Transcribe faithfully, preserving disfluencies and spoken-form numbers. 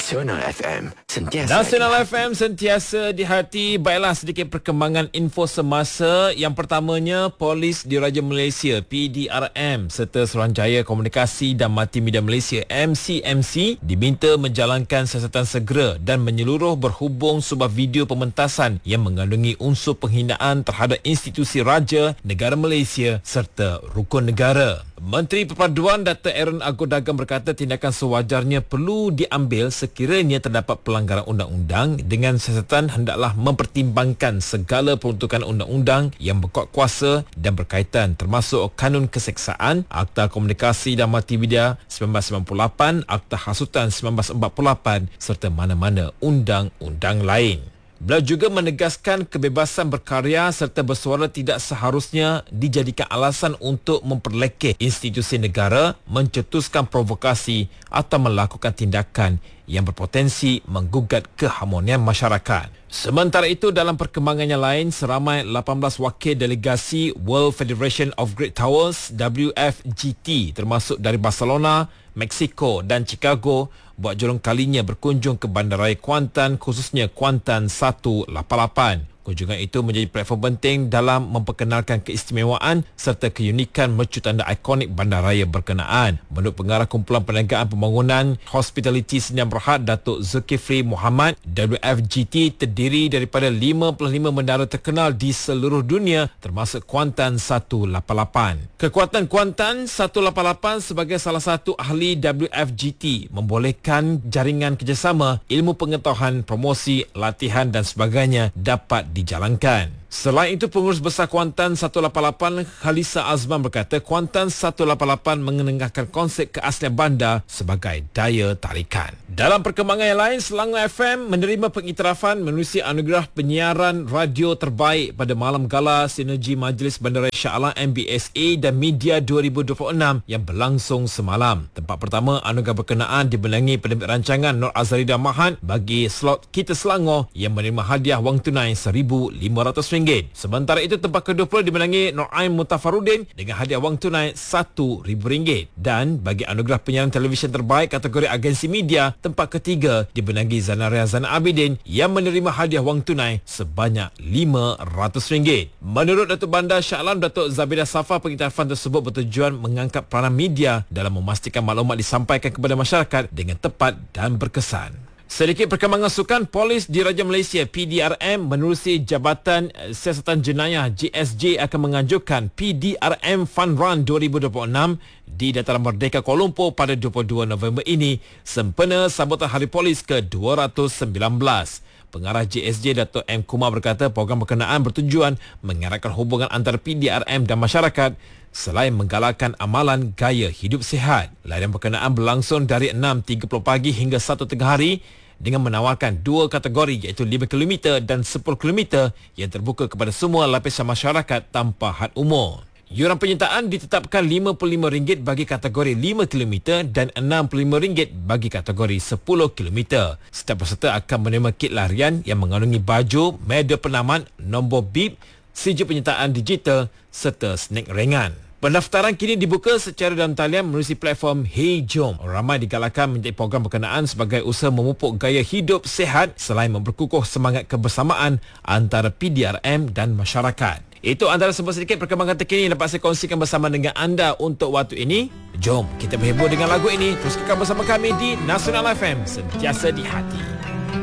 Nasional F M, sentiasa Nasional di F M, sentiasa di hati. Baiklah, sedikit perkembangan info semasa. Yang pertamanya, Polis Diraja Malaysia P D R M serta Suruhanjaya Komunikasi dan Multimedia Malaysia M C M C diminta menjalankan siasatan segera dan menyeluruh berhubung sebuah video pementasan yang mengandungi unsur penghinaan terhadap institusi raja, negara Malaysia serta rukun negara. Menteri Perpaduan Dato' Aaron Agodagan berkata tindakan sewajarnya perlu diambil sekiranya terdapat pelanggaran undang-undang dengan siasatan hendaklah mempertimbangkan segala peruntukan undang-undang yang berkuat kuasa dan berkaitan termasuk Kanun Keseksaan, Akta Komunikasi dan Multimedia seribu sembilan ratus sembilan puluh lapan, Akta Hasutan seribu sembilan ratus empat puluh lapan serta mana-mana undang-undang lain. Beliau juga menegaskan kebebasan berkarya serta bersuara tidak seharusnya dijadikan alasan untuk memperlekeh institusi negara, mencetuskan provokasi atau melakukan tindakan yang berpotensi menggugat keharmonian masyarakat. Sementara itu, dalam perkembangan yang lain, seramai lapan belas wakil delegasi World Federation of Great Towers W F G T termasuk dari Barcelona, Mexico dan Chicago buat jurung kalinya berkunjung ke bandaraya Kuantan, khususnya Kuantan seratus lapan lapan. Kunjungan itu menjadi platform penting dalam memperkenalkan keistimewaan serta keunikan mercu tanda ikonik bandaraya berkenaan. Menurut Pengarah Kumpulan Perniagaan Pembangunan Hospitality Sdn Bhd Datuk Zulkifli Muhammad, W F G T terdiri daripada lima puluh lima menara terkenal di seluruh dunia termasuk Kuantan seratus lapan lapan. Kekuatan Kuantan seratus lapan lapan sebagai salah satu ahli W F G T membolehkan jaringan kerjasama, ilmu pengetahuan, promosi, latihan dan sebagainya dapat dijalankan. Selain itu, Pengurus Besar Kuantan seratus lapan lapan Khalisa Azman berkata Kuantan seratus lapan lapan mengenengahkan konsep keaslian bandar sebagai daya tarikan. Dalam perkembangan yang lain, Selangor F M menerima pengiktirafan menerusi anugerah penyiaran radio terbaik pada malam gala sinergi Majlis Bandaraya Shah Alam M B S A dan Media dua ribu dua puluh enam yang berlangsung semalam. Tempat pertama anugerah berkenaan dibenangi penerbit rancangan Nur Azarida Mahan bagi slot Kita Selangor yang menerima hadiah wang tunai seribu lima ratus ringgit. Sementara itu, tempat kedua pula dimenangi Noaim Mutafarudin dengan hadiah wang tunai satu ribu ringgit. Dan bagi anugerah penyiaran televisyen terbaik kategori agensi media, tempat ketiga dibenangi Zanaria Zana Abidin yang menerima hadiah wang tunai sebanyak lima ratus ringgit. Menurut Datuk Bandar Shah Alam Datuk Zabidah Safa, pengiktirafan tersebut bertujuan mengangkat peranan media dalam memastikan maklumat disampaikan kepada masyarakat dengan tepat dan berkesan. Sedikit perkembangan sukan, Polis Diraja Malaysia P D R M menerusi Jabatan Siasatan Jenayah J S J akan mengajukan P D R M Fun Run dua ribu dua puluh enam di Dataran Merdeka Kuala Lumpur pada dua puluh dua November ini sempena sambutan Hari Polis ke dua ratus sembilan belas. Pengarah J S J Datuk M. Kumar berkata program berkenaan bertujuan mengeratkan hubungan antara P D R M dan masyarakat selain menggalakkan amalan gaya hidup sihat. Layanan berkenaan berlangsung dari enam tiga puluh pagi hingga satu tengah hari dengan menawarkan dua kategori iaitu lima kilometer dan sepuluh kilometer yang terbuka kepada semua lapisan masyarakat tanpa had umur. Yuran penyertaan ditetapkan lima puluh lima ringgit bagi kategori lima kilometer dan enam puluh lima ringgit bagi kategori sepuluh kilometer. Setiap peserta akan menerima kit larian yang mengandungi baju, medal penaman, nombor bib, sijil penyertaan digital serta snack ringan. Pendaftaran kini dibuka secara dalam talian menerusi platform Hey Jom. Ramai digalakkan menjadi program berkenaan sebagai usaha memupuk gaya hidup sihat selain memperkukuh semangat kebersamaan antara P D R M dan masyarakat. Itu antara sebuah sedikit perkembangan terkini yang dapat saya kongsikan bersama dengan anda untuk waktu ini. Jom kita berhibur dengan lagu ini. Terus kekal bersama kami di Nasional F M, sentiasa di hati.